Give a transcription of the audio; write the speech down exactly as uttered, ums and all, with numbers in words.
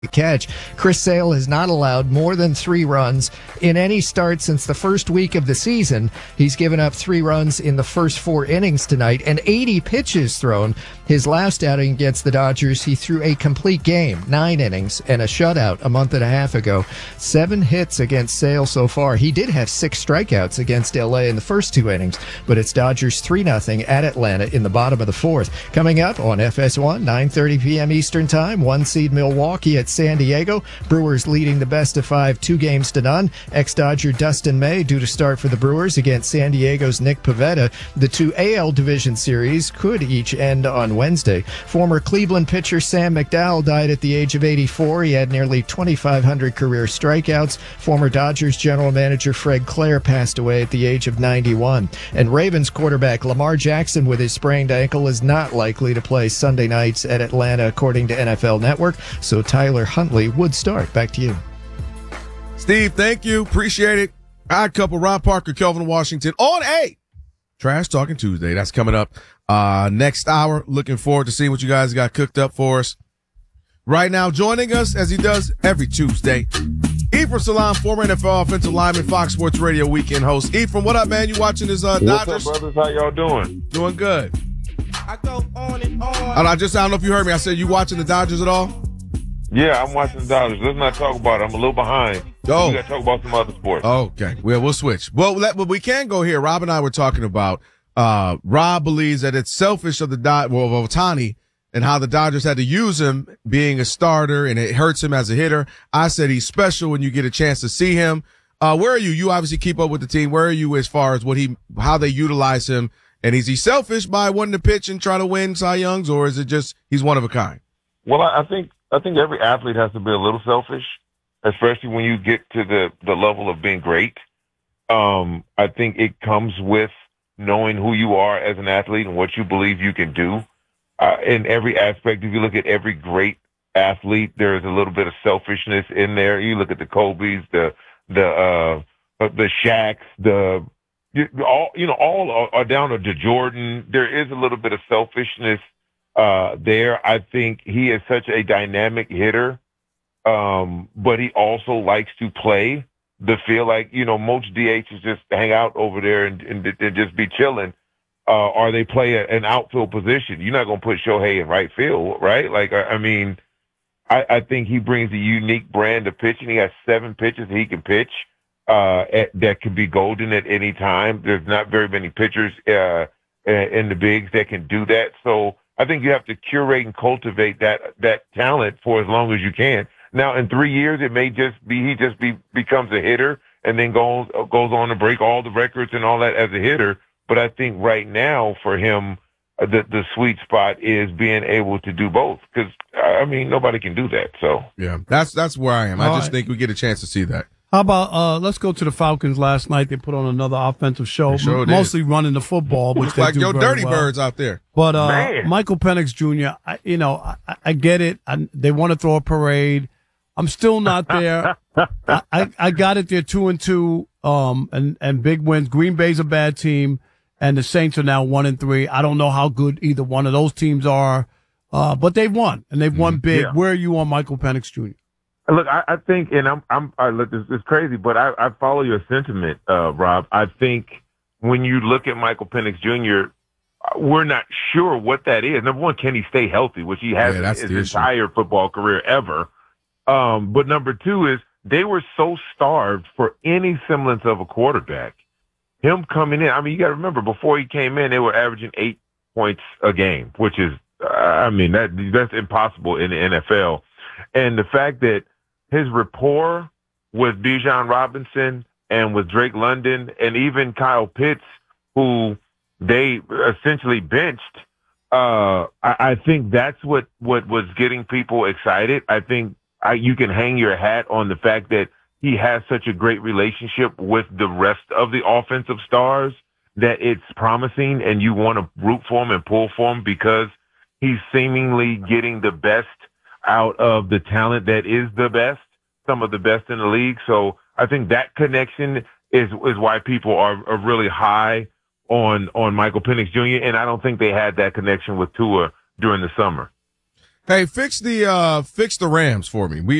catch. Chris Sale has not allowed more than three runs in any start since the first week of the season. He's given up three runs in the first four innings tonight and eighty pitches thrown. His last outing against the Dodgers, he threw a complete game, nine innings, and a shutout a month and a half ago. Seven hits against Sale so far. He did have six strikeouts against L A in the first two innings, but it's Dodgers three nothing at Atlanta in the bottom of the fourth. Coming up on F S one, nine thirty p.m. Eastern Time, one seed Milwaukee at San Diego. Brewers leading the best of five, two games to none. Ex-Dodger Dustin May due to start for the Brewers against San Diego's Nick Pivetta. The two A L Division Series could each end on Wednesday. Former Cleveland pitcher Sam McDowell died at the age of eighty-four. He had nearly twenty-five hundred career strikeouts. Former Dodgers general manager Fred Clare passed away at the age of ninety-one. And Ravens quarterback Lamar Jackson with his sprained ankle is not likely to play Sunday nights at Atlanta, according to N F L Network. So Tyler Huntley would start. Back to you. Steve, thank you. Appreciate it. Odd Couple, Rob Parker, Kelvin Washington on a Trash Talking Tuesday. That's coming up uh next hour. Looking forward to seeing what you guys got cooked up for us. Right now, joining us, as he does every Tuesday, Ephraim Salaam, former N F L offensive lineman, Fox Sports Radio weekend host. Ephraim, what up, man? You watching this uh, Dodgers? What's up, brothers? How y'all doing? Doing good. I go on and on. And I just, I don't know if you heard me. I said, you watching the Dodgers at all? Yeah, I'm watching the Dodgers. Let's not talk about it. I'm a little behind. Oh. We got to talk about some other sports. Okay. Well, we'll switch. Well, let, but we can go here. Rob and I were talking about, uh, Rob believes that it's selfish of the Dod, well, of Ohtani and how the Dodgers had to use him being a starter and it hurts him as a hitter. I said he's special when you get a chance to see him. Uh, where are you? You obviously keep up with the team. Where are you as far as what he, how they utilize him? And is he selfish by wanting to pitch and try to win Cy Youngs, or is it just he's one of a kind? Well, I think I think every athlete has to be a little selfish, especially when you get to the, the level of being great. Um, I think it comes with knowing who you are as an athlete and what you believe you can do. Uh, in every aspect, if you look at every great athlete, there is a little bit of selfishness in there. You look at the Kobe's, the the uh, the Shaqs, the You, all you know, all are, are down to Jordan. There is a little bit of selfishness uh, there. I think he is such a dynamic hitter, um, but he also likes to play the field. Like, you know, most D Hs just hang out over there and, and, and just be chilling, uh, or they play a, an outfield position. You're not going to put Shohei in right field, right? Like, I, I mean, I, I think he brings a unique brand of pitching. He has seven pitches that he can pitch. Uh, at, that could be golden at any time. There's not very many pitchers uh, in the bigs that can do that. So I think you have to curate and cultivate that that talent for as long as you can. Now, in three years, it may just be he just be becomes a hitter and then goes goes on to break all the records and all that as a hitter. But I think right now for him, uh, the the sweet spot is being able to do both. Because I mean, nobody can do that. So yeah, that's that's where I am. All I just right. think we get a chance to see that. How about uh, let's go to the Falcons last night. They put on another offensive show, sure m- mostly running the football, which It's they like do your very dirty well. birds out there. But uh, Man. Michael Penix Junior, I, you know, I, I get it. I, they want to throw a parade. I'm still not there. I, I, I got it. They're two and two, um, and and big wins. Green Bay's a bad team, and the Saints are now one and three. I don't know how good either one of those teams are, uh, but they've won and they've won big. Yeah. Where are you on Michael Penix Junior? Look, I, I think, and I'm, I'm, I look, it's, it's crazy, but I, I follow your sentiment, uh, Rob. I think when you look at Michael Penix Junior, we're not sure what that is. Number one, can he stay healthy, which he hasn't Yeah, that's his the issue. entire football career ever. Um, but number two is they were so starved for any semblance of a quarterback. Him coming in, I mean, you got to remember, before he came in, they were averaging eight points a game, which is, uh, I mean, that that's impossible in the N F L. And the fact that his rapport with Bijan Robinson and with Drake London and even Kyle Pitts, who they essentially benched, uh, I, I think that's what, what was getting people excited. I think I, you can hang your hat on the fact that he has such a great relationship with the rest of the offensive stars that it's promising, and you want to root for him and pull for him because he's seemingly getting the best out of the talent that is the best, some of the best in the league. So I think that connection is is why people are, are really high on on Michael Penix Junior, and I don't think they had that connection with Tua during the summer. Hey, fix the uh, fix the Rams for me. We